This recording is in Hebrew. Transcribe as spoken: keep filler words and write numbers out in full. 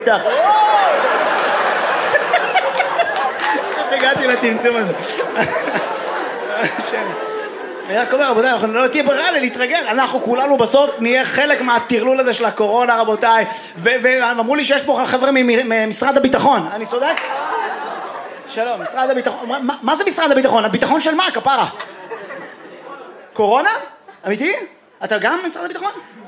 איך הגעתי לטמטום הזה. אני רק אומר, רבותיי, אנחנו לא תהיה ברירה להתרגל, אנחנו כולנו בסוף נהיה חלק מהטרלול הזה של הקורונה, רבותיי, ואמרו לי שיש פה חבר'ה ממשרד הביטחון, אני צודק? שלום, משרד הביטחון, מה זה משרד הביטחון? הביטחון של מה, כפרה? קורונה? אמיתי? אתה גם ממשרד הביטחון?